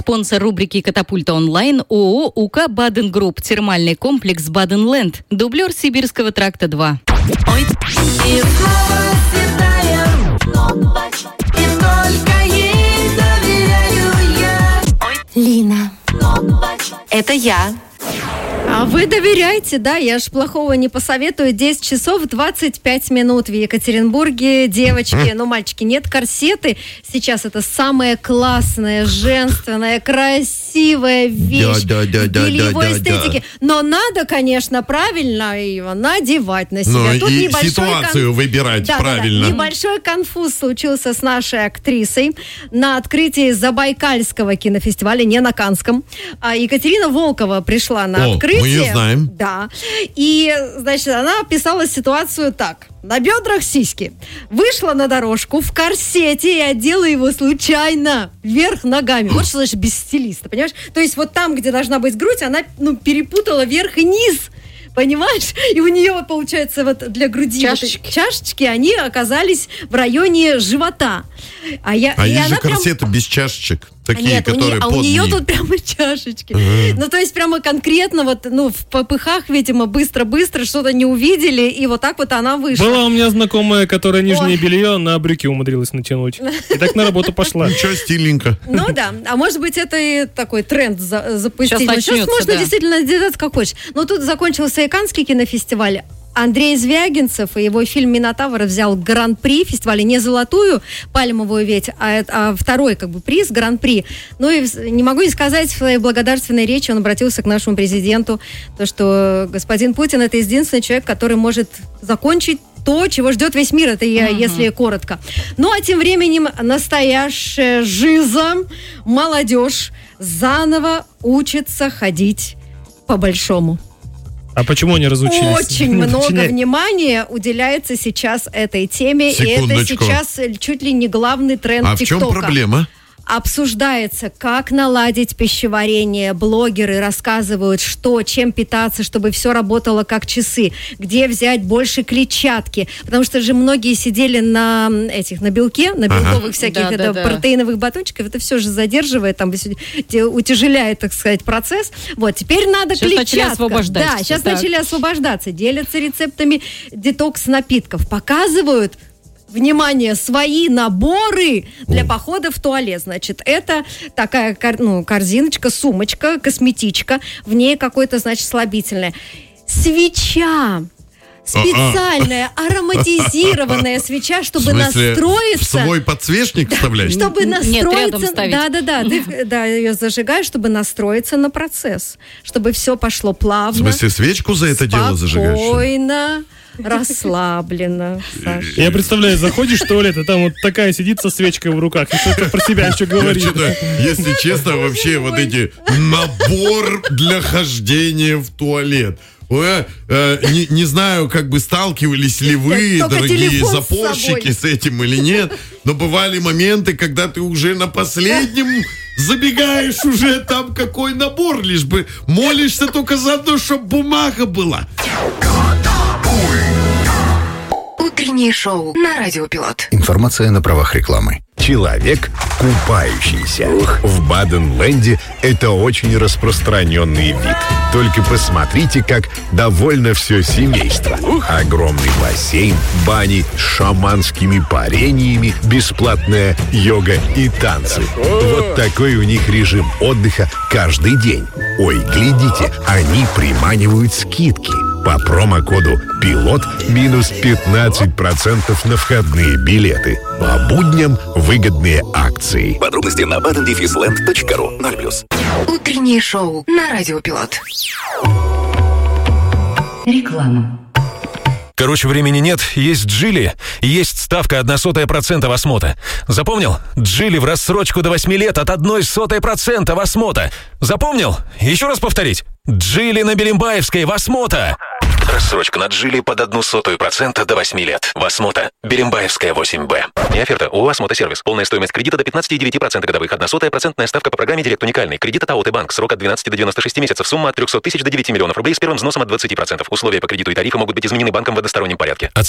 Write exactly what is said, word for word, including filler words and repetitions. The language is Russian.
Спонсор рубрики «Катапульта онлайн» ООО «УК Баден Групп». Термальный комплекс «Баденленд». Дублер Сибирского тракта два. Ой. Лина, это я. А вы доверяйте, да, я ж плохого не посоветую. десять часов двадцать пять минут в Екатеринбурге. Девочки, ну, мальчики, нет, корсеты. Сейчас это самая классная, женственная, красивая вещь да, да, да, в бельевой да, да, эстетике. да. Но надо, конечно, правильно его надевать на себя. Ну, Тут и небольшой ситуацию кон... выбирать да, правильно. Да, да. Небольшой конфуз случился с нашей актрисой на открытии Забайкальского кинофестиваля, не на Канском. А Екатерина Волкова пришла на О, открытие. мы ее знаем. Да. И, значит, она описала ситуацию так. На бедрах сиськи. Вышла на дорожку в корсете и одела его случайно вверх ногами. Вот что значит без стилиста, понимаешь? То есть вот там, где должна быть грудь, она, ну, перепутала верх и низ. Понимаешь? И у нее, вот, получается, вот для груди чашечки, вот, чашечки они оказались в районе живота. А, я, а и есть она же корсеты прям... без чашечек. Такие, Нет, которые у нее, под а у нее них. тут прямо чашечки. Uh-huh. Ну, то есть прямо конкретно вот, ну, в попыхах, видимо, быстро-быстро что-то не увидели, и вот так вот она вышла. Была у меня знакомая, которая нижнее Ой. белье на брюки умудрилась натянуть. И так на работу пошла. Ничего, стильненько. Ну да, а может быть это и такой тренд за, запустить. Сейчас Ну, сейчас начнется, можно да. действительно одеваться как хочешь. Но тут закончился и Каннский кинофестиваль. Андрей Звягинцев и его фильм «Минотавр» взял гран-при фестиваля, не золотую пальмовую ветвь, а, а второй как бы приз, гран-при. Ну и не могу не сказать, в своей благодарственной речи он обратился к нашему президенту, то, что господин Путин — это единственный человек, который может закончить то, чего ждет весь мир, это я, uh-huh. если коротко. Ну, а тем временем настоящая жиза, молодежь заново учится ходить по-большому. А почему они разучились? Очень много внимания уделяется сейчас этой теме, и это сейчас чуть ли не главный тренд а ТикТока. А в чем проблема? Обсуждается, как наладить пищеварение. Блогеры рассказывают, что, чем питаться, чтобы все работало как часы. Где взять больше клетчатки. Потому что же многие сидели на этих, на белке, на белковых ага. всяких да, это, да, протеиновых батончиков. Это все же задерживает, там, утяжеляет, так сказать, процесс. Вот, теперь надо сейчас клетчатка. Начали освобождаться. Да, сейчас так. начали освобождаться. Делятся рецептами детокс-напитков. Показывают, внимание, свои наборы для похода в туалет. Значит, это такая ну, корзиночка, сумочка, косметичка. В ней какое-то, значит, слабительное. Свеча. Специальная, ароматизированная свеча, чтобы в смысле, настроиться. В свой подсвечник да, вставлять? Чтобы настроиться. Нет, рядом ставить. Да, да, да. Ты да, ее зажигаешь, чтобы настроиться на процесс. Чтобы все пошло плавно. В смысле, свечку за это дело зажигаешь? Спокойно. Расслабленно, Саша. Я представляю, заходишь в туалет, и там вот такая сидит со свечкой в руках, и что-то про себя еще говорит. Если честно, вообще вот эти набор для хождения в туалет. Ой, э, не, не знаю, как бы сталкивались ли вы, Только дорогие запорщики, с, с этим или нет, но бывали моменты, когда ты уже на последнем забегаешь, уже там какой набор, лишь бы молишься только за то, чтобы бумага была. Утреннее шоу на Радио Пилот. Информация на правах рекламы. Человек, купающийся. В Баденленде это очень распространенный вид. Только посмотрите, как довольно все семейство. Огромный бассейн, бани с шаманскими парениями, бесплатная йога и танцы. Вот такой у них режим отдыха каждый день. Ой, глядите, они приманивают скидки. По промокоду «Пилот» минус пятнадцать процентов на входные билеты. По будням выгодные акции. Подробности на баден дефис ленд точка ру. ноль плюс. Утреннее шоу на Радио Пилот. Реклама. Короче, времени нет, есть Джили, есть ставка одна сотая процента в Осмота. Запомнил? Джили в рассрочку до восьми лет от одной сотой процента в Осмота. Запомнил? Еще раз повторить. Джили на Берембаевской в Осмота. Рассрочка на Джили под одну сотую процента до восьми лет. В Осмота. Берембаевская восемь Б. Не оферта. ООО «Осмота Сервис». Полная стоимость кредита до пятнадцать целых девять десятых процента годовых. Одна сотая процентная ставка по программе «Директ уникальный». Кредит от АОТ Банк. Срок от двенадцати до девяноста шести месяцев. Сумма от трехсот тысяч до девяти миллионов рублей с первым взносом от двадцати процентов. Условия по кредиту и тарифы могут быть изменены банком в одностороннем порядке.